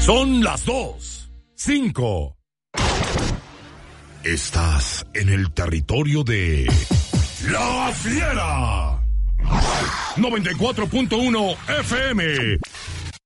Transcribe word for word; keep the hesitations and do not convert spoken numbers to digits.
Son las dos, cinco. Estás en el territorio de La Fiera. noventa y cuatro punto uno F M.